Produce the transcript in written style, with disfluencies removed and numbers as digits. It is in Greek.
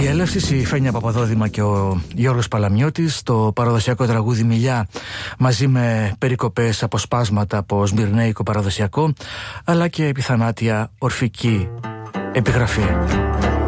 Διέλευσης, η Φένια Παπαδόδημα και ο Γιώργος Παλαμιώτης, το παραδοσιακό τραγούδι Μιλιά μαζί με περικοπές, αποσπάσματα από σμυρνέικο παραδοσιακό, αλλά και επιθανάτια ορφική επιγραφή.